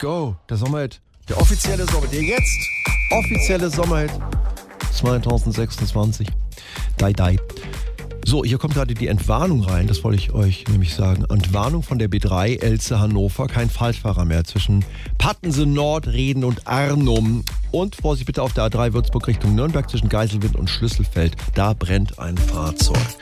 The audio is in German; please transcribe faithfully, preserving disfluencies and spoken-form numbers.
go. Der Sommerhit. Der offizielle Sommerhit. Der jetzt offizielle Sommerhit zwanzig sechsundzwanzig. Dai, dai. So, hier kommt gerade die Entwarnung rein, das wollte ich euch nämlich sagen. Entwarnung von der B drei, Elze, Hannover, kein Falschfahrer mehr zwischen Pattensen Nord, Reden und Arnum. Und Vorsicht bitte auf der A drei Würzburg Richtung Nürnberg zwischen Geiselwind und Schlüsselfeld, da brennt ein Fahrzeug.